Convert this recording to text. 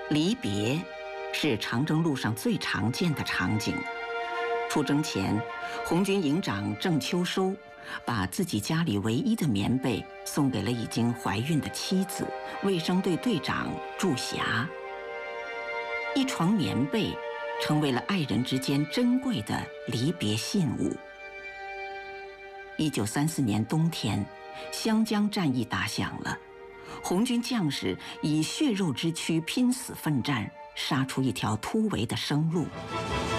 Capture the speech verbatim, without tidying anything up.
离别是长征路上最常见的场景。出征前，红军营长郑秋收把自己家里唯一的棉被送给了已经怀孕的妻子，卫生队队长祝霞。一床棉被成为了爱人之间珍贵的离别信物。一九三四年冬天，湘江战役打响了，红军将士以血肉之躯拼死奋战，杀出一条突围的生路。